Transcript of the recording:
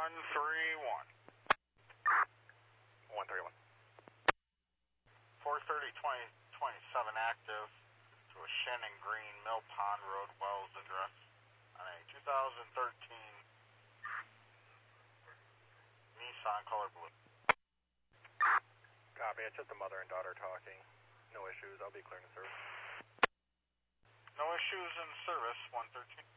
131. 430-2027 active to a Shannon Green, Mill Pond Road, Wells address on a 2013 Nissan color blue. Copy, it's just the mother and daughter talking. No issues, I'll be clearing the service. No issues in service, 113.